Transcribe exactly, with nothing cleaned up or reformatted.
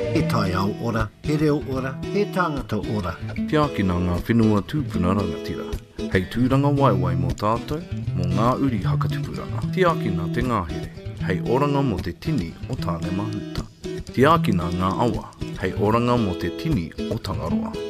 he tai au ora, he reo ora, he tangata ora. Te akina ngā whenua tūpuna rangatira. Hei tūranga waiwai mō tātou, mō ngā uri hakatupuranga. Te akina te ngāhere, hei oranga mō te tini o tāne mahuta. Te akina ngā awa, hei oranga mō te tini o Tangaroa.